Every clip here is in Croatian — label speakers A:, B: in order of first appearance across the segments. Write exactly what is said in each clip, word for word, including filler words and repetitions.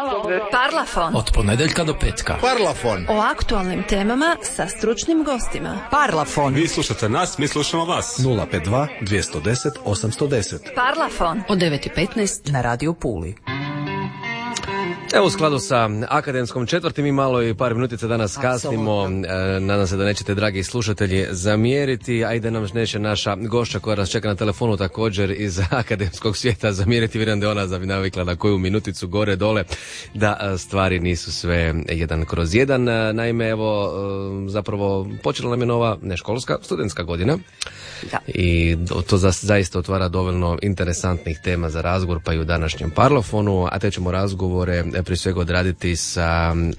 A: Parlafon.
B: Od ponedeljka do petka.
C: Parlafon.
A: O aktualnim temama sa stručnim gostima.
D: Parlafon.
E: Vi slušate nas, mi slušamo vas.
B: nula pet dva dvjesto deset osamsto deset.
A: Parlafon.
D: Od devet i petnaest na Radio Puli.
F: Evo, u skladu sa akademskom četvrti, mi malo i par minutica danas kasnimo. E, nadam se da nećete, dragi slušatelji, zamjeriti, a i da nam neće naša gošća koja nas čeka na telefonu također iz akademskog svijeta zamjeriti. Vjerujem da je ona navikla na koju minuticu gore dole, da stvari nisu sve jedan kroz jedan. Naime, evo, zapravo počela nam je nova neškolska, studentska godina.
D: Da.
F: I to za, zaista otvara dovoljno interesantnih tema za razgovor, pa i u današnjem Parlafonu, a te ćemo razgovore prije svega odraditi sa e,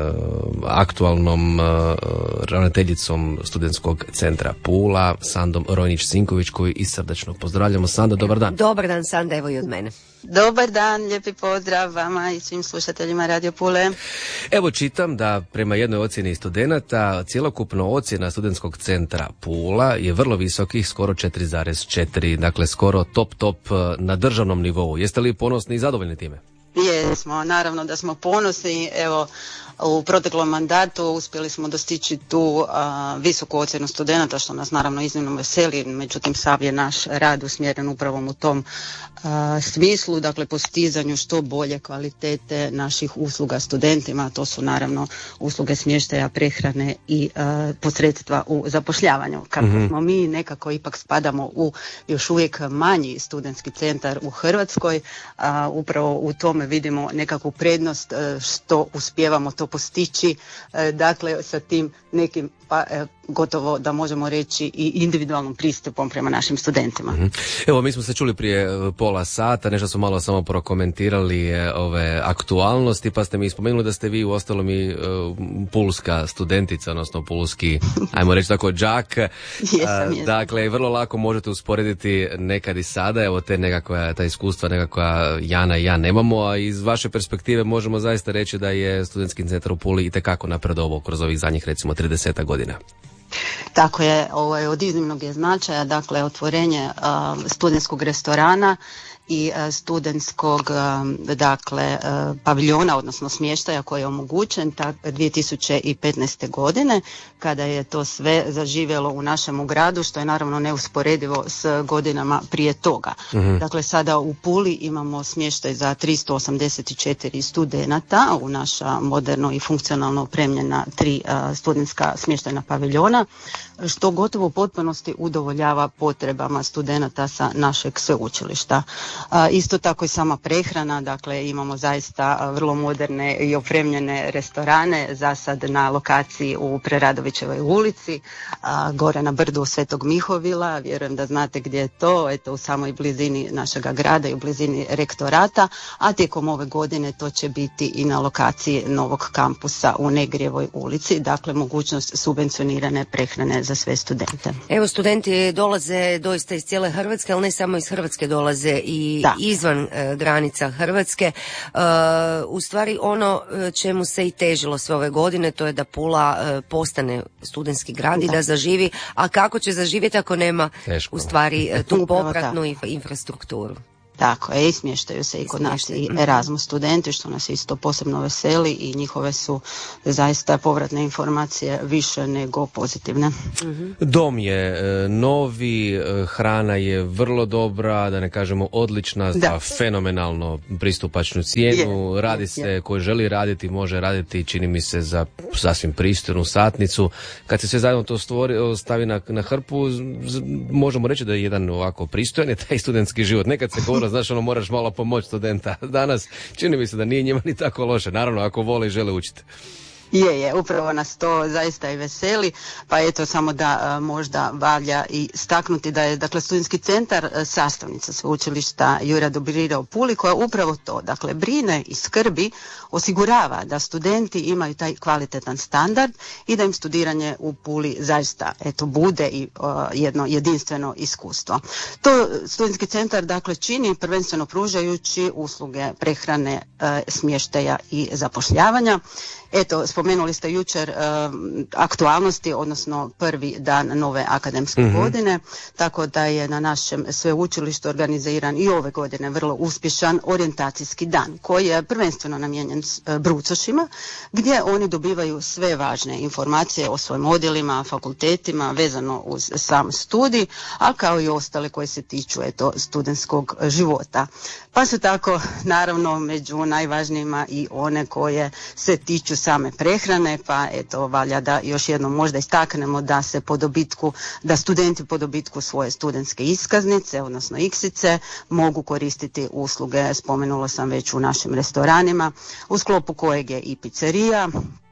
F: aktualnom e, ravnateljicom studentskog centra Pula, Sandom Rojnić-Sinković, koju i srdačno pozdravljamo. Sanda, dobar dan.
D: Dobar dan, Sanda, evo i od mene.
G: Dobar dan, lijepi pozdrav vama i svim slušateljima Radio Pule.
F: Evo, čitam da prema jednoj ocjeni studenata cjelokupno ocjena studentskog centra Pula je vrlo visokih, skoro četiri zarez četiri, dakle skoro top top na državnom nivou. Jeste li ponosni i zadovoljni time?
G: Jesmo, naravno da smo ponosni. Evo, u proteklom mandatu uspjeli smo dostići tu a, visoku ocjenu studenata, što nas naravno iznimno veseli. Međutim, sav je naš rad usmjeren upravo u tom a, smislu, dakle postizanju što bolje kvalitete naših usluga studentima. To su naravno usluge smještaja, prehrane i a, posredstva u zapošljavanju. Kako mm-hmm. smo mi nekako ipak spadamo u još uvijek manji studentski centar u Hrvatskoj, a, upravo u tome vidimo nekakvu prednost a, što uspijevamo to postići, dakle sa tim nekim pa gotovo da možemo reći i individualnom pristupom prema našim studentima.
F: Mm-hmm. Evo, mi smo se čuli prije pola sata, nešto smo malo samo prokomentirali ove aktualnosti, pa ste mi spomenuli da ste vi u ostalom i uh, pulska studentica, odnosno pulski, ajmo reći tako, đak.
G: Jesam, jesam.
F: Dakle, vrlo lako možete usporediti nekad i sada, evo te nekakva, ta iskustva nekakva Jana i ja nemamo, a iz vaše perspektive možemo zaista reći da je studentski centar u Puli itekako napredovao kroz ovih zadnjih recimo trideset godina.
G: Tako je, ovo je od iznimnog je značaja, dakle otvorenje uh, studentskog restorana i uh, studentskog uh, dakle uh, paviljona, odnosno smještaja koji je omogućen tak, dvije tisuće petnaeste. godine, kada je to sve zaživjelo u našemu gradu, što je naravno neusporedivo s godinama prije toga. Mm-hmm. Dakle, sada u Puli imamo smještaj za tristo osamdeset četiri studenata u naša moderno i funkcionalno opremljena tri uh, studentska smještajna paviljona, što gotovo u potpunosti udovoljava potrebama studenata sa našeg sveučilišta. A, isto tako i sama prehrana, dakle imamo zaista vrlo moderne i opremljene restorane, za sad na lokaciji u Preradovićevoj ulici, a, gore na brdu Svetog Mihovila, vjerujem da znate gdje je to, eto u samoj blizini našega grada i u blizini rektorata, a tijekom ove godine to će biti i na lokaciji novog kampusa u Negrijevoj ulici, dakle mogućnost subvencionirane prehrane za sve studente.
D: Evo, studenti dolaze doista iz cijele Hrvatske, ali ne samo iz Hrvatske, dolaze i da. izvan e, granica Hrvatske. E, u stvari ono čemu se i težilo sve ove godine, to je da Pula e, postane studentski grad da. i da zaživi, a kako će zaživjeti ako nema Teško. u stvari e, tu popratnu inf- infrastrukturu.
G: Tako je, i smještaju se i kod nas i Erasmus studenti, što nas isto posebno veseli i njihove su zaista povratne informacije više nego pozitivne.
F: Mm-hmm. Dom je novi, hrana je vrlo dobra, da ne kažemo odlična, za fenomenalno pristupačnu cijenu, je, radi se, je. koji želi raditi može raditi, čini mi se, za sasvim pristojnu satnicu. Kad se sve zajedno to stvori, stavi na, na hrpu, možemo reći da je jedan ovako pristojan je taj studentski život. Nekad se govori, znaš, ono, moraš malo pomoći studenta. Danas čini mi se da nije njima ni tako loše, naravno ako vole i žele učiti.
G: Je, je, upravo nas to zaista i veseli, pa eto samo da a, možda valja i staknuti da je, dakle, studentski centar a, sastavnica sveučilišta Jurja Dobrila u Puli, koja upravo to, dakle, brine i skrbi, osigurava da studenti imaju taj kvalitetan standard i da im studiranje u Puli zaista, eto, bude i a, jedno jedinstveno iskustvo. To studentski centar, dakle, čini prvenstveno pružajući usluge prehrane, a, smještaja i zapošljavanja. Eto, spomenuli ste jučer uh, aktualnosti, odnosno prvi dan nove akademske mm-hmm. godine, tako da je na našem sveučilištu organiziran i ove godine vrlo uspješan orijentacijski dan, koji je prvenstveno namijenjen uh, brucošima, gdje oni dobivaju sve važne informacije o svojim odjelima, fakultetima, vezano uz sam studij, a kao i ostale koje se tiču eto, studentskog života. Pa su tako naravno među najvažnijima i one koje se tiču same prehrane, pa eto valja da još jednom možda istaknemo da se po dobitku, da studenti po dobitku svoje studentske iskaznice, odnosno iksice, mogu koristiti usluge, spomenula sam već u našim restoranima, u sklopu kojeg je i pizzerija,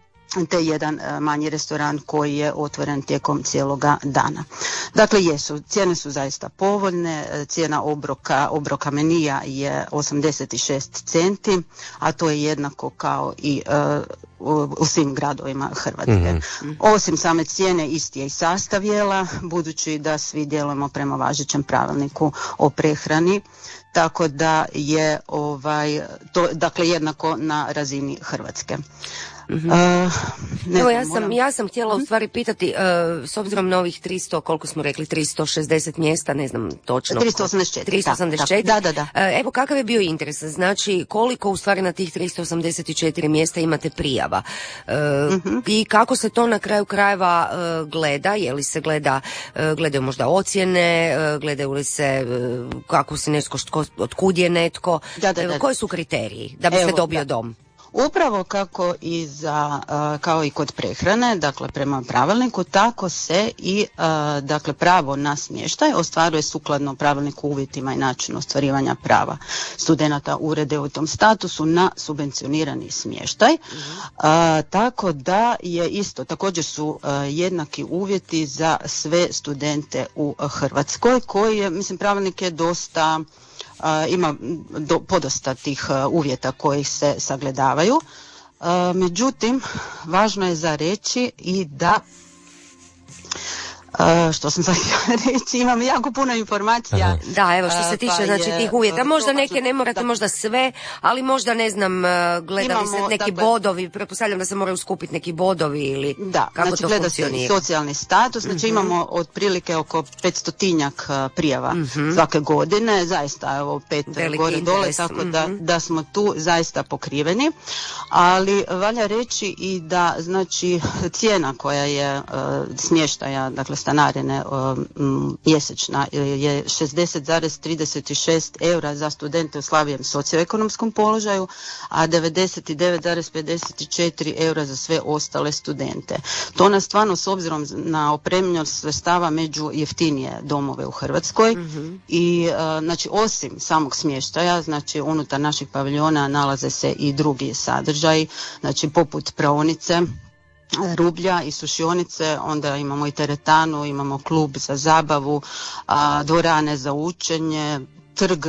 G: te jedan manji restoran koji je otvoren tijekom cijeloga dana. Dakle, jesu, cijene su zaista povoljne, cijena obroka, obroka menija je osamdeset šest centi, a to je jednako kao i uh, u, u svim gradovima Hrvatske. Mm-hmm. Osim same cijene, isti je i sastav jela, budući da svi djelujemo prema važećem pravilniku o prehrani, tako da je ovaj, to, dakle, jednako na razini Hrvatske.
D: Mm-hmm. Uh, ne Evo, ja sam, moram... ja sam htjela u stvari pitati, uh, s obzirom na ovih tristo, koliko smo rekli, tristo šezdeset mjesta, ne znam točno.
G: tristo osamdeset četiri.
D: tristo osamdeset četiri.
G: Da, da, da.
D: Uh, evo, kakav je bio interes? Znači, koliko u stvari na tih tristo osamdeset četiri mjesta imate prijava? Uh, mm-hmm. I kako se to na kraju krajeva uh, gleda? Je li se gleda, uh, gledaju možda ocjene, uh, gledaju li se uh, kako se netko, otkud je netko? Da, da, da. Uh, koji su kriteriji da bi Evo, se dobio da. dom?
G: Upravo kako i za, uh, kao i kod prehrane, dakle prema pravilniku, tako se i uh, dakle pravo na smještaj ostvaruje sukladno pravilniku uvjetima i načinu ostvarivanja prava studenata u redovitom statusu na subvencionirani smještaj. Mm-hmm. Uh, tako da je isto, također su uh, jednaki uvjeti za sve studente u Hrvatskoj, koji je, mislim, pravilnik je dosta Uh, ima do, podosta tih uh, uvjeta koji se sagledavaju. Uh, međutim, važno je za reći i da Uh, što sam sad htjela reći, imam jako puno informacija.
D: Aha. Da, evo što se tiče pa znači, tih uvjeta, možda neke ne morate, da. možda sve, ali možda ne znam, gledali Imamo, se neki dakle, bodovi, pretpostavljam da se moraju skupiti neki bodovi ili
G: da,
D: kako
G: znači,
D: to
G: gleda
D: funkcionira.
G: Se socijalni status, znači mm-hmm. imamo otprilike oko petstotinjak prijava mm-hmm. svake godine, zaista evo pet Veliki gore interes. dole, tako mm-hmm. da, da smo tu zaista pokriveni, ali valja reći i da znači cijena koja je uh, smještaja, dakle stanarine um, mjesečna je šezdeset zarez trideset šest eura za studente u slabijem socioekonomskom položaju, a devedeset devet zarez pedeset četiri eura za sve ostale studente. To nas stvarno s obzirom na opremljenost svrstava među jeftinije domove u Hrvatskoj mm-hmm. i uh, znači osim samog smještaja, znači unutar naših paviljona nalaze se i drugi sadržaji, znači poput praonice, rublja i sušionice, onda imamo i teretanu, imamo klub za zabavu, a, dvorane za učenje, trg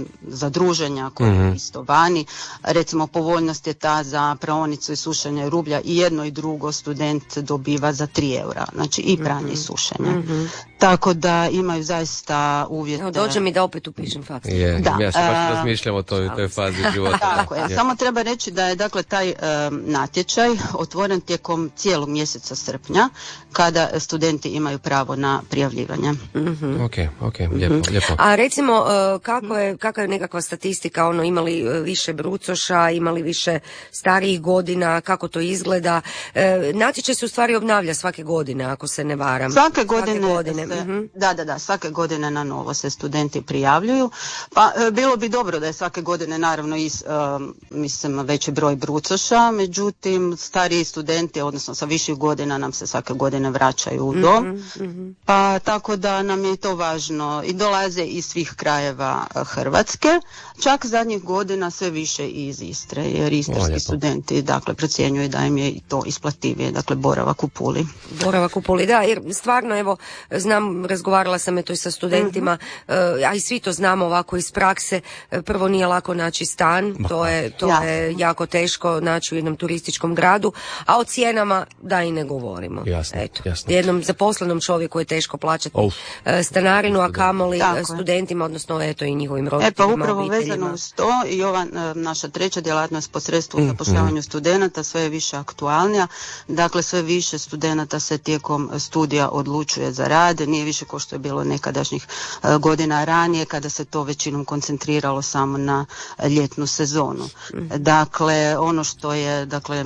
G: za druženja koji je isto vani. Recimo povoljnost je ta za praonicu i sušenje rublja i jedno i drugo student dobiva za tri eura, znači i pranje mm-hmm. i sušenje. Mm-hmm. Tako da imaju zaista uvjete.
D: Evo, dođe mi da opet upišem faks.
F: Je, da. Ja se baš razmišljam o toj, toj fazi života.
G: Tako je, samo treba reći da je dakle taj um, natječaj otvoren tijekom cijelog mjeseca srpnja, kada studenti imaju pravo na prijavljivanje.
F: Mm-hmm. Ok, ok, lijepo, mm-hmm. lijepo.
D: A recimo, uh, kako je, kakva je nekakva statistika, ono, imali više brucoša, imali više starijih godina, kako to izgleda? E, natječaj se u stvari obnavlja svake godine, ako se ne varam.
G: Svake godine, svake godine. Se,
D: mm-hmm.
G: da, da, da, svake godine na novo se studenti prijavljuju. Pa e, bilo bi dobro da je svake godine naravno is, e, mislim veći broj brucoša, međutim stariji studenti, odnosno sa viših godina nam se svake godine vraćaju u dom. Mm-hmm. Pa tako da nam je to važno i dolaze iz svih krajeva Hrvatske, čak zadnjih godina sve više iz Istre, jer istarski o, studenti dakle procjenjuju da im je to isplativije, dakle boravak u Puli.
D: Boravak u Puli, da, jer stvarno evo znam znam, razgovarala sam eto i sa studentima, mm-hmm. a i svi to znamo ovako iz prakse, prvo nije lako naći stan, to je, to ja. je jako teško naći u jednom turističkom gradu, a o cijenama da i ne govorimo.
F: Jasno,
D: eto.
F: jasno.
D: Jednom zaposlenom čovjeku je teško plaćati oh. stanarinu, a kamoli studentima, odnosno eto i njihovim roditeljima.
G: E pa upravo vezano uz to i ova naša treća djelatnost posredstvom mm, zapošljavanju mm. studenata sve je više aktualnija. Dakle, sve više studenata se tijekom studija odlučuje za rad. Nije više kao što je bilo nekadašnjih uh, godina ranije kada se to većinom koncentriralo samo na ljetnu sezonu. Mm. Dakle, ono što je, dakle,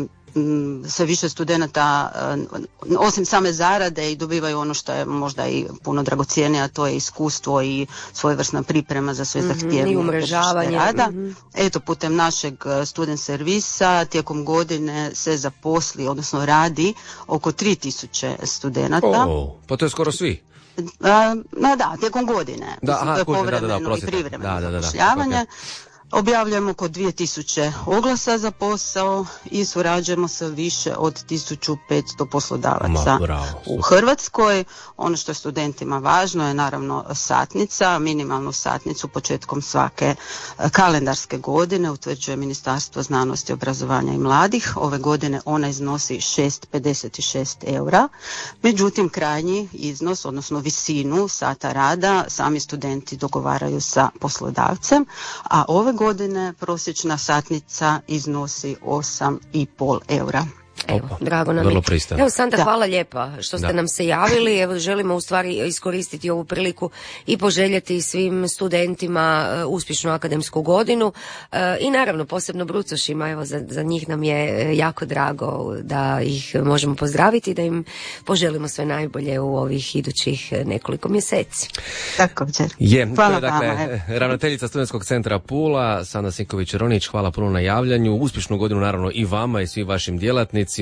G: sve više studenata osim same zarade i dobivaju ono što je možda i puno dragocjenije, a to je iskustvo i svojevrsna priprema za sve zahtjevnije
D: mm-hmm, umrežavanje
G: rada. Mm-hmm. Eto, putem našeg student servisa tijekom godine se zaposli, odnosno radi oko tri tisuće studenata.
F: Oh, pa to je skoro svi.
G: A, no da, tijekom godine.
F: Da, aha,
G: to je
F: kuži,
G: povremeno
F: da, da, da,
G: i privremeno
F: da, da, da,
G: zapošljavanje.
F: Okay.
G: Objavljujemo oko dvije tisuće oglasa za posao i surađujemo sa više od tisuću petsto poslodavaca
F: Ma,
G: u Hrvatskoj. Ono što je studentima važno je naravno satnica, minimalnu satnicu početkom svake kalendarske godine utvrđuje Ministarstvo znanosti, obrazovanja i mladih. Ove godine ona iznosi šest zarez pedeset šest eura, međutim krajnji iznos, odnosno visinu sata rada sami studenti dogovaraju sa poslodavcem, a ove godine prosječna satnica iznosi osam i pol eura.
D: Evo, Opa, drago nam je. Evo, Sanda, da. hvala lijepa što ste da. nam se javili. Evo, želimo u stvari iskoristiti ovu priliku i poželjeti svim studentima uh, uspješnu akademsku godinu uh, i naravno posebno brucošima. Evo, za, za njih nam je jako drago da ih možemo pozdraviti i da im poželimo sve najbolje u ovih idućih nekoliko mjeseci.
G: Također.
F: Je, hvala to je dakle vama, ravnateljica Studentskog centra Pula, Sanda Sinković-Ronić, hvala puno na javljanju. Uspješnu godinu naravno i vama i svim vašim djelatnicima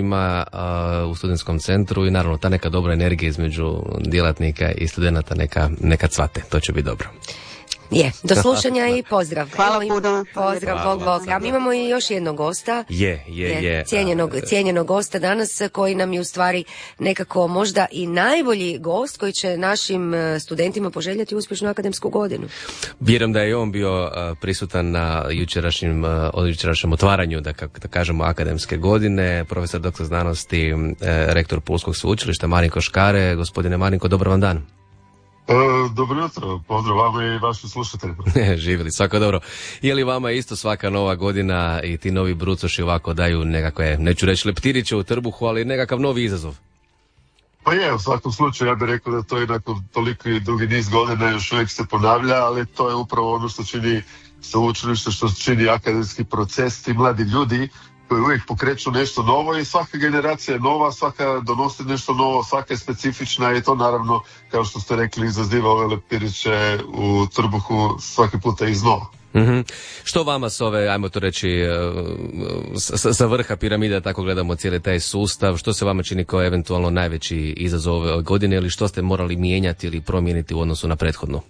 F: u studentskom centru i naravno ta neka dobra energija između djelatnika i studenata neka, neka cvate, to će biti dobro.
D: Je, do slušanja i pozdrav.
G: Hvala puno.
D: Pozdrav, Bog, Bog. A mi imamo i još jednog gosta.
F: Je, je, je. je.
D: Cijenjenog, cijenjenog gosta danas koji nam je u stvari nekako možda i najbolji gost koji će našim studentima poželjeti uspješnu akademsku godinu.
F: Vjerujem da je on bio prisutan na jučerašnjem, jučerašnjem otvaranju, da, da kažemo, akademske godine. Profesor doktor znanosti, rektor Pulskog sveučilišta Marinko Škare. Gospodine Marinko, dobar vam dan.
C: E, dobro jutro, pozdrav vama i vašim slušateljima.
F: Živjeli, svako dobro. Je li vama isto svaka nova godina i ti novi brucoši ovako daju nekakve, neću reći leptiriće u trbuhu, ali nekakav novi izazov?
C: Pa je, u svakom slučaju ja bih rekao da to je nakon toliko i dugi niz godina još uvijek se ponavlja, ali to je upravo ono što čini sveučilište, što čini akademski proces, ti mladi ljudi koji uvijek pokreću nešto novo i svaka generacija je nova, svaka donosi nešto novo, svaka je specifična i to naravno, kao što ste rekli, izaziva ove leptiriće u trbuhu svaki puta iznova.
F: Mm-hmm. Što vama s ove, ajmo to reći, sa, sa vrha piramide, tako gledamo cijeli taj sustav, što se vama čini kao eventualno najveći izazov ove godine ili što ste morali mijenjati ili promijeniti u odnosu na prethodnu?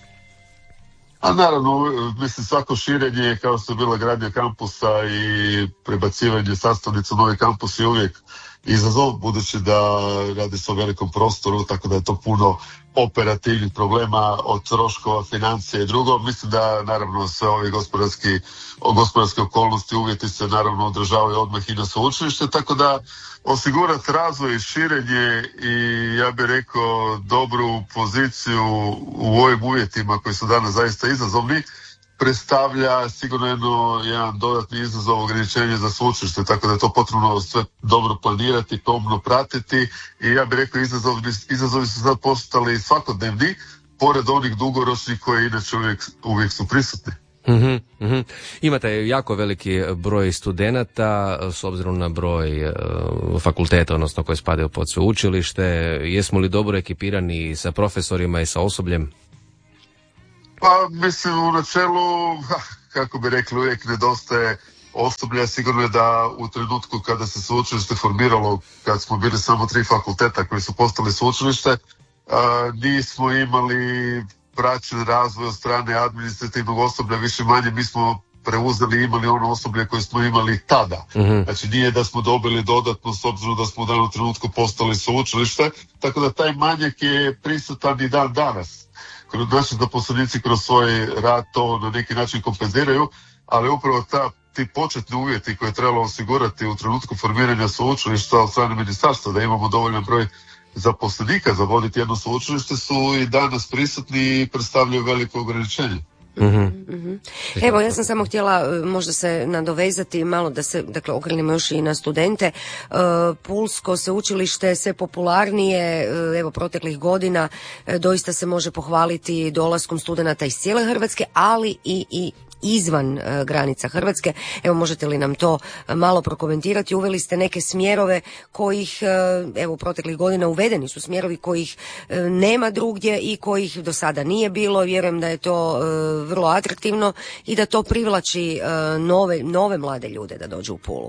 C: A naravno, mislim, svako širenje, kao što je bila gradnja kampusa i prebacivanje sastavnica u novi kampus je uvijek izazov, budući da radi se o velikom prostoru, tako da je to puno operativnih problema od troškova, financija i drugo. Mislim da naravno sve ove gospodarski, gospodarske okolnosti, uvjeti se naravno odražavaju odmah i na sveučilište, tako da osigurati razvoj i širenje i ja bih rekao dobru poziciju u ovim uvjetima koji su danas zaista izazovni, predstavlja sigurno jedno, jedan dodatni izazov ograničenja za sveučilište, tako da je to potrebno sve dobro planirati, pomno pratiti i ja bih rekao izazovi, izazovi su sad postali svakodnevni, pored onih dugoročnih koji inače uvijek, uvijek su prisutni.
F: Mm-hmm, mm-hmm. Imate jako veliki broj studenata s obzirom na broj uh, fakulteta, odnosno koji spadaju pod sveučilište. Jesmo li dobro ekipirani sa profesorima i sa osobljem?
C: Pa mislim u načelu, kako bi rekli, uvijek nedostaje osoblja. Sigurno je da u trenutku kada se sveučilište formiralo, kad smo bili samo tri fakulteta koji su postali sveučilište, nismo imali praćen razvoj od strane administrativnog osoblja, više manje mi smo preuzeli, imali ono osoblje koje smo imali tada. Mm-hmm. Znači nije da smo dobili dodatno s obzirom da smo u danom trenutku postali sveučilište, tako da taj manjak je prisutan i dan danas. Naši zaposlenici kroz svoj rad to na neki način kompenziraju, ali upravo ta, ti početni uvjeti koje je trebalo osigurati u trenutku formiranja sveučilišta od strane ministarstva, da imamo dovoljan broj zaposlenika za voditi jedno sveučilište, su i danas prisutni i predstavljaju veliko ograničenje.
D: Mm-hmm. Mm-hmm. Evo, ja sam samo htjela možda se nadovezati malo da se, dakle, okrenimo još i na studente. Uh, Pulsko sveučilište sve popularnije, uh, evo, proteklih godina uh, doista se može pohvaliti dolaskom studenata iz cijele Hrvatske, ali i, i izvan uh, granica Hrvatske. Evo, možete li nam to uh, malo prokomentirati? Uveli ste neke smjerove kojih, uh, evo, proteklih godina uvedeni su smjerovi kojih uh, nema drugdje i kojih do sada nije bilo. Vjerujem da je to uh, vrlo atraktivno i da to privlači uh, nove, nove mlade ljude da dođu u Pulu.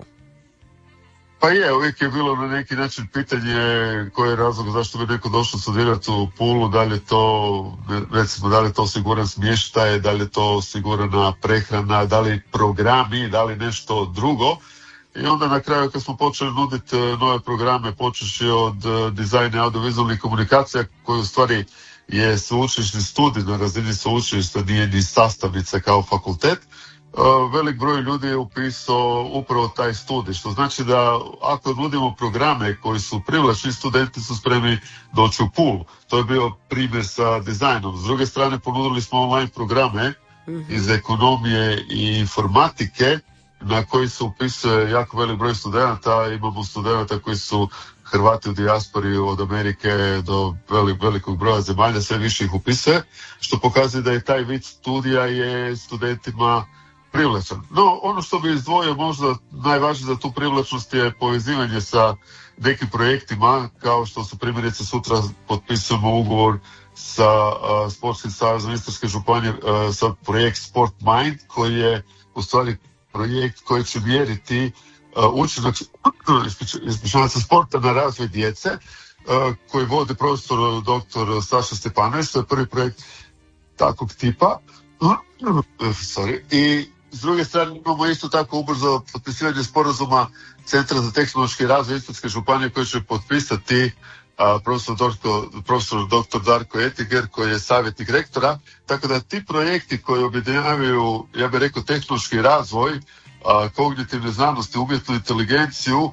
C: Pa je, uvijek je bilo na neki način pitanje koji je razlog zašto bi neko došao studirati u Pulu, da li je to, recimo, da li je to siguran smještaj, da li je to sigurna prehrana, da li programi, da li nešto drugo. I onda na kraju kad smo počeli nuditi nove programe, počeši od dizajna audiovizualnih komunikacija, koji u stvari je sveučilišni studij na razini sveučilišta, nije ni sastavnica kao fakultet, velik broj ljudi je upisao upravo taj studij, što znači da ako nudimo programe koji su privlačni, studenti su spremni doći u Pulu. To je bio primjer sa dizajnom. S druge strane, ponudili smo online programe mm-hmm. iz ekonomije i informatike na koji se upisuje jako velik broj studenata. Imamo studenata koji su Hrvati u dijaspori od Amerike do velik, velikog broja zemalja, sve više ih upisuje, što pokazuje da je taj vid studija je studentima privlačan. No, ono što bi izdvojio možda najvažnije za tu privlačnost je povezivanje sa nekim projektima, kao što su primjerice sutra potpisujemo ugovor sa uh, Sportskim savezom Istarske županije, uh, sa projekt Sport Mind, koji je u stvari projekt koji će mjeriti uh, učinak ispričavajući sporta na razvoj djece, uh, koji vodi profesor doktor Saša Stepanović. To je prvi projekt takvog tipa. Sorry. I s druge strane imamo isto tako ubrzo potpisivanje sporazuma Centra za tehnološki razvoj Istarske županije koji će potpisati a, profesor, doktor, profesor doktor Darko Etiger koji je savjetnik rektora, tako da ti projekti koji objedinjavaju, ja bih rekao, tehnološki razvoj, a, kognitivne znanosti, umjetnu inteligenciju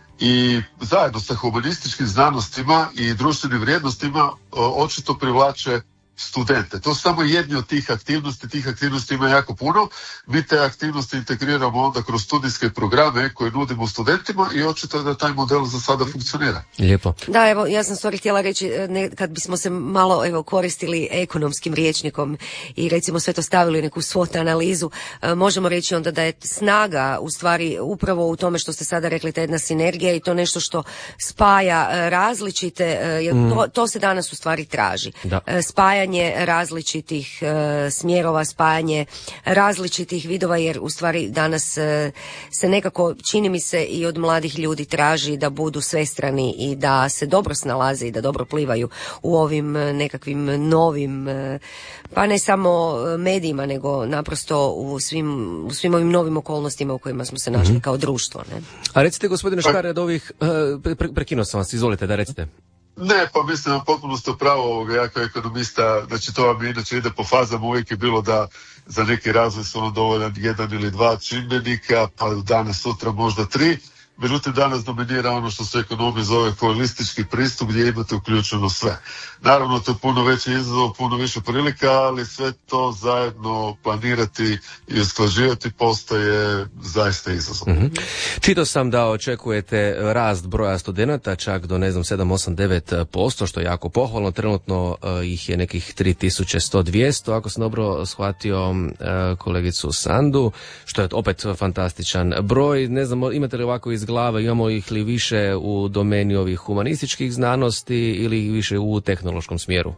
C: i zajedno sa humanističkim znanostima i društvenim vrijednostima o, očito privlače studente. To su samo jedni od tih aktivnosti, tih aktivnosti ima jako puno. Mi te aktivnosti integriramo onda kroz studijske programe koje nudimo studentima i očito da taj model za sada funkcionira.
F: Lijepo.
D: Da, evo, ja sam stvari htjela reći, ne, kad bismo se malo evo koristili ekonomskim rječnikom i recimo sve to stavili u neku SWOT analizu, možemo reći onda da je snaga u stvari upravo u tome što ste sada rekli, ta jedna sinergija i to nešto što spaja različite, jer mm. to, to se danas u stvari traži. Da. Spajanje različitih e, smjerova, spajanje različitih vidova, jer u stvari danas e, se nekako, čini mi se, i od mladih ljudi traži da budu svestrani i da se dobro snalaze i da dobro plivaju u ovim e, nekakvim novim, e, pa ne samo medijima, nego naprosto u svim, u svim ovim novim okolnostima u kojima smo se našli mm-hmm. kao društvo. Ne?
F: A recite, gospodine Škare, od ovih, e, pre, prekinuo sam vas, izvolite da recite.
C: Ne, pa mislim da potpuno ste pravo ovoga, ja kao ekonomista, znači to vam inače ide po fazama, uvijek je bilo da za neki razvoj su ono dovoljan jedan ili dva čimbenika, pa danas, sutra možda tri. Međutim, danas dominira ono što se ekonomija zove holistički pristup gdje imate uključeno sve. Naravno, to je puno veći izazov, puno više prilika, ali sve to zajedno planirati i usklađivati postaje zaista izazov.
F: Mm-hmm. Čitao sam da očekujete rast broja studenata čak do, ne znam, sedam, osam, devet posto, što je jako pohvalno. Trenutno uh, ih je nekih tri tisuće sto do dvjesto, ako sam dobro shvatio uh, kolegicu Sandu, što je opet fantastičan broj. Ne znam, imate li ovako iz glave, imamo ih li više u domeni ovih humanističkih znanosti ili više u tehnološkom smjeru?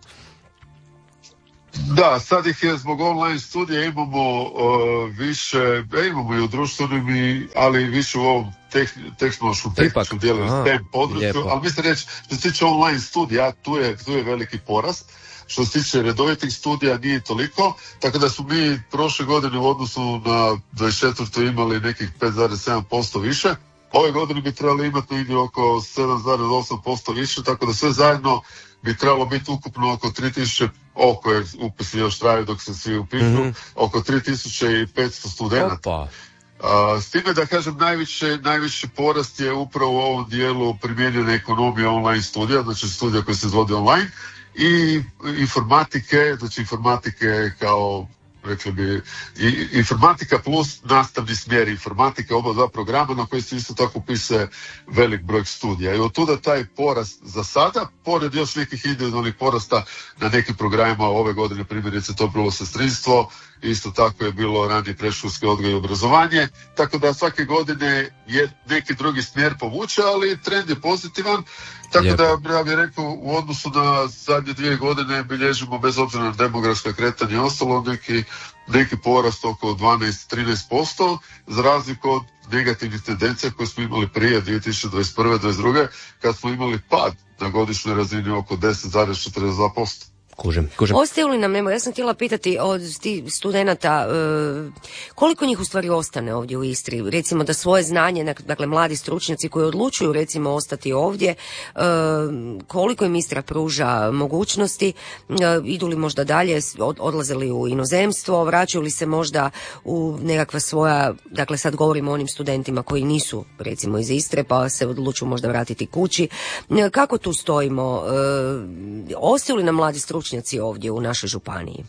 C: Da, sad ih je zbog online studija imamo uh, više, imamo i u društvenim, ali više u ovom teh, tehnološkom tehničkom dijelu, S T E M području, ali mislim reći, što se tiče online studija, tu je, tu je veliki porast. što se tiče redovitih studija nije toliko, tako da smo mi prošle godine u odnosu na dvadeset četvrtu imali nekih pet zarez sedam posto više. Ove godine bi trebali imati negdje oko sedam zarez osam posto više, tako da sve zajedno bi trebalo biti ukupno oko tri tisuće, oko jer upisi još traju dok se svi upišu, mm-hmm. oko tri tisuće petsto studenata.
F: Opa.
C: Uh, s time da kažem najviše, najviše porast je upravo u ovom dijelu primijenjene ekonomije online studija, znači studija koja se izvodi online i informatike, znači informatike kao rekli bi i, informatika plus nastavni smjer informatike, oba dva programa na koji se isto tako upisuje velik broj studija. I od tuda taj porast za sada, pored još nekih individualnih porasta na nekim programima ove godine, primjerice to bilo sestrinstvo, isto tako je bilo ranije predškolski odgoj i obrazovanje, tako da svake godine je neki drugi smjer povuče, ali trend je pozitivan, tako Lijepo. da ja bih rekao u odnosu na zadnje dvije godine bilježimo bez obzira na demografsko kretanje i ostalo neki, neki porast oko dvanaest do trinaest posto za razliku od negativnih tendencija koje smo imali prije dvije tisuće dvadeset prve do dvadeset druge kad smo imali pad na godišnjoj razini oko deset zarez četrdeset dva posto.
F: Kužem, kužem.
D: Ostaju li nam, nemo, ja sam htjela pitati od tih studenata e, koliko njih u stvari ostane ovdje u Istri, recimo da svoje znanje, dakle mladi stručnjaci koji odlučuju recimo ostati ovdje, e, koliko im Istra pruža mogućnosti, e, idu li možda dalje, od, odlaze li u inozemstvo, vraćaju li se možda u nekakva svoja, dakle sad govorimo o onim studentima koji nisu recimo iz Istre pa se odlučuju možda vratiti kući, e, kako tu stojimo, e, ostaju li nam mladi stručnjaci ovdje u našoj županiji?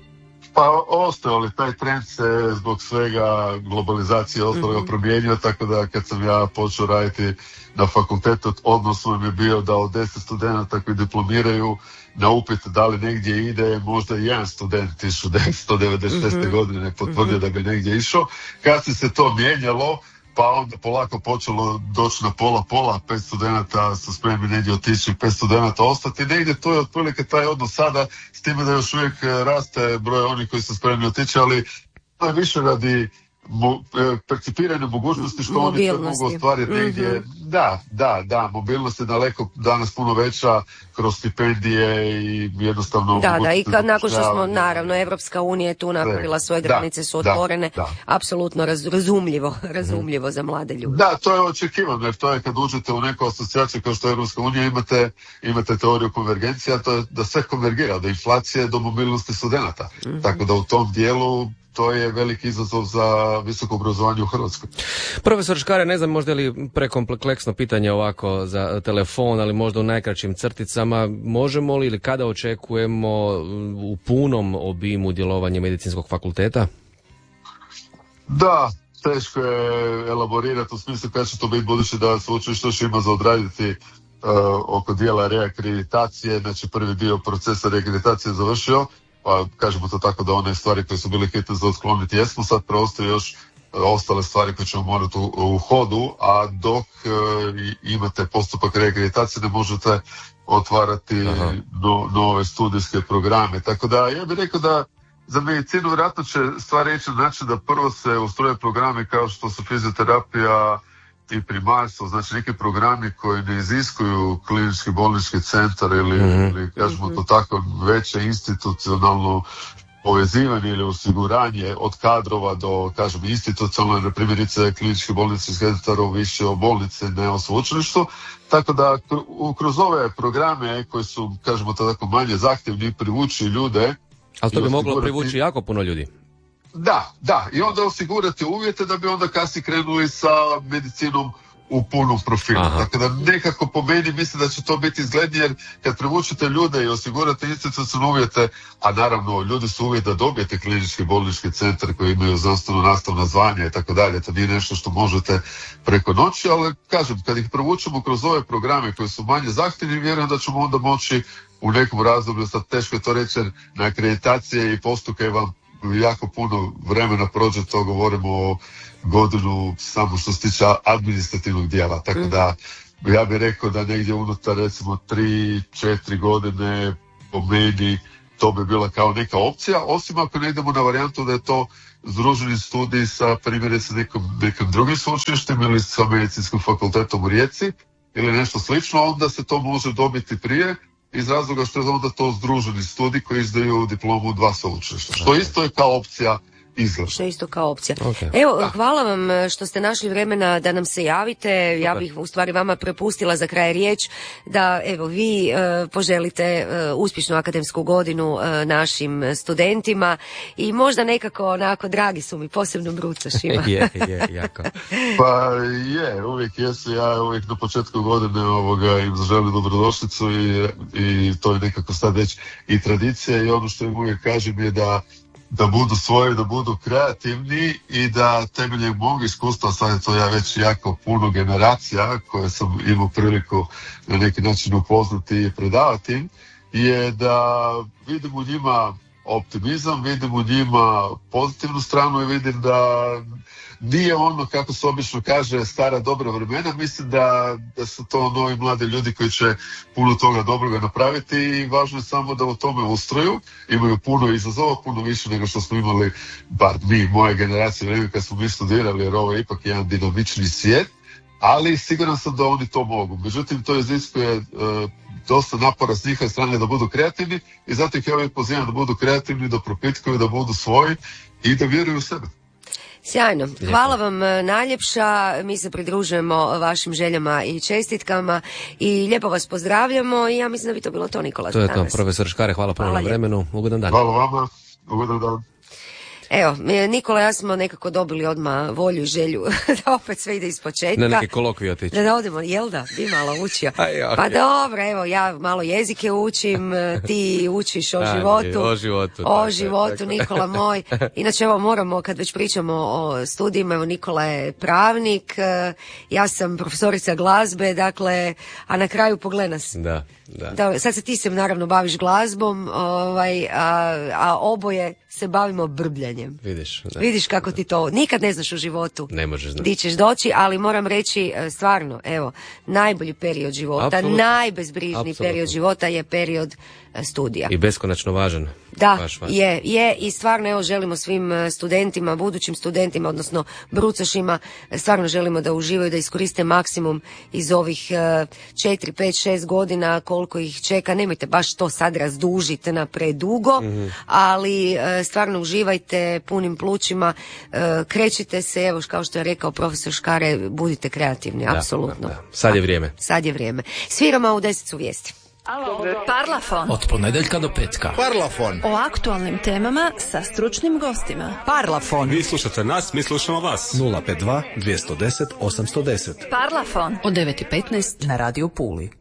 C: Pa ostao, ali taj trend se zbog svega globalizacije ostalo mm-hmm. promijenio, tako da kad sam ja počeo raditi na fakultetu, odnos mi je bio da od deset studenata koji diplomiraju na upit da li negdje ide, možda jedan student tisuću devetsto devedeset šeste mm-hmm. godine potvrdio mm-hmm. da bi negdje išao. Kad se to mijenjalo, pa onda polako počelo doći na pola-pola, pet studenata su spremni negdje otići, pet studenata ostati. Negdje to je otprilike taj odnos sada, s time da još uvijek raste broj onih koji su spremni otići, ali to je više radi mo, percipirane mogućnosti što oni sve mogu ostvariti negdje. Mm-hmm. Da, da, da, mobilnost je daleko danas puno veća kroz stipendije i jednostavno...
D: Da, da, i kad nakon što smo, naravno, Evropska unija je tu napravila, svoje granice su otvorene, da, da. apsolutno raz, razumljivo, razumljivo mm. za mlade ljude.
C: Da, to je očekivano, jer to je kad uđete u neku asocijaciju kao što je Evropska unija, imate, imate teoriju konvergencije, a to je da sve konvergira, od inflacije do mobilnosti studenata. Mm-hmm. Tako da u tom dijelu to je veliki izazov za visoko obrazovanje u Hrvatskoj.
F: Profesor Škare, ne znam možda li prekompleksno pitanje ovako za telefon, ali možda u najkraćim crticama, možemo li ili kada očekujemo u punom obimu djelovanje medicinskog fakulteta?
C: Da, teško je elaborirati u smislu kada će to biti, budući da sveučilište još ima za odraditi uh, oko dijela reakreditacije, znači prvi dio procesa reakreditacije je završio, pa kažemo to tako da one stvari koje su bile hitne za otkloniti jesmo, sad preostaje još ostale stvari koje ćemo morati u, u hodu, a dok e, imate postupak reakreditacije ne možete otvarati no, nove studijske programe. Tako da ja bih rekao da za medicinu vjerojatno će stvari ići na način da prvo se ustroje programi kao što su fizioterapija i primarstvo, znači neki programi koji ne iziskuju klinički bolnički centar ili, mm-hmm. ili kažemo to tako veće institucionalno povezivanje ili osiguranje od kadrova do, kažem, institucionalne, na primjerice klinički bolnički centar više o bolnice, ne o sveučilištu, tako da kroz ove programe koji su, kažemo to tako, manje zahtjevni privući ljude.
F: Ali to bi moglo privući jako puno ljudi.
C: Da, da, i onda osigurati uvjete da bi onda kasnije krenuli sa medicinom u punom profilu. Aha. Tako da nekako po meni mislim da će to biti izglednije, jer kad privučete ljude i osigurate institucionalne uvjete, a naravno ljudi su uvjet da dobijete klinički bolnički centar koji imaju znanstveno nastavna zvanja i tako dalje, to nije nešto što možete preko noći, ali kažem, kad ih privučemo kroz ove programe koji su manje zahtjevni, vjerujem da ćemo onda moći u nekom razdoblju, sad teško je to reći, na akreditacije i postupke vam jako puno vremena prođe, to govorimo o godinu samo što se tiče administrativnog dijela, tako da ja bih rekao da negdje unutar recimo tri četiri godine po meni to bi bila kao neka opcija, osim ako ne idemo na varijantu da je to združeni studij sa primjerice nekom, nekim drugim sveučilištem ili sa medicinskim fakultetom u Rijeci ili nešto slično, onda se to može dobiti prije, iz razloga što je onda to združeni studij koji izdaju diplomu dva sveučilišta, što isto je kao opcija izgleda.
D: Što isto kao opcija.
F: Okay.
D: Evo, da. Hvala vam što ste našli vremena da nam se javite. Super. Ja bih u stvari vama prepustila za kraj riječ da evo vi uh, poželite uh, uspješnu akademsku godinu uh, našim studentima i možda nekako onako dragi su mi, posebno brucošima.
F: je, je, jako.
C: Pa je, uvijek jesu, ja uvijek na početku godine ovoga im zaželim dobrodošlicu i, i to je nekako sad već i tradicija i ono što im uvijek kažem je da da budu svoji, da budu kreativni i da temeljem mog iskustva, sad je to ja već jako puno generacija koje sam imao priliku na neki način upoznati i predavati, je da vidim u njima optimizam, vidim u njima pozitivnu stranu i vidim da nije ono, kako se obično kaže, stara dobra vremena. Mislim da, da su to novi mladi ljudi koji će puno toga dobroga napraviti i važno je samo da u tome ustroju. Imaju puno izazova, puno više nego što smo imali, bar mi, moje generacije, vrijeme kad smo mi studirali, jer ovo je ipak jedan dinamični svijet, ali siguran sam da oni to mogu. Međutim, to iziskuje uh, dosta napora s njihove strane da budu kreativni i zato ih ja uvijek pozivam da budu kreativni, da propitkuju, da budu svoji i da vjeruju u sebe.
D: Sjajno. Hvala vam najljepša. Mi se pridružujemo vašim željama i čestitkama i lijepo vas pozdravljamo i ja mislim da bi to bilo to, Nikola.
F: To je to, profesor Škare, hvala puno na vremenu. Ugodan dan.
C: Hvala vama. Ugodan dan.
D: Evo, Nikola, ja smo nekako dobili odmah volju i želju da opet sve ide iz početka.
F: Na neki kolokvij otići.
D: Da, da odemo, jel da? Bi malo učio.
F: ja,
D: pa dobro, evo, ja malo jezike učim, ti učiš o životu.
F: O životu.
D: O tako, životu, tako. Nikola moj. Inače, evo, moramo, kad već pričamo o studijima, evo, Nikola je pravnik, ja sam profesorica glazbe, dakle, a na kraju pogled nas.
F: Da. Da.
D: Da, sad se ti se naravno baviš glazbom, ovaj, a, a oboje se bavimo brbljanjem.
F: Vidiš, da.
D: Vidiš kako ti to, nikad ne znaš u životu
F: ne možeš znati.
D: Di ćeš doći, ali moram reći stvarno, evo, najbolji period života,
F: Absolutno.
D: najbezbrižniji
F: Absolutno.
D: period života je period studija.
F: I beskonačno važan.
D: Da,
F: vaš, vaš.
D: je, je i stvarno evo želimo svim studentima, budućim studentima, odnosno brucošima, stvarno želimo da uživaju, da iskoriste maksimum iz ovih četiri, pet, šest godina koliko ih čeka. Nemojte baš to sad razdužiti na predugo, mm-hmm. ali stvarno uživajte punim plućima, krećite se, evo kao što je rekao profesor Škare, budite kreativni, da, apsolutno.
F: Da, da. Sad je vrijeme.
D: Sad je vrijeme. Sviramo u deset su vijesti.
A: Parlafon.
B: Od ponedjeljka do petka.
H: Parlafon.
A: O aktualnim temama sa stručnim gostima.
E: Parlafon. Vi slušate nas, mi slušamo vas.
B: nula pet dva, dvjesto deset, osamsto deset.
A: Parlafon.
I: Od devet i petnaest na Radio Puli.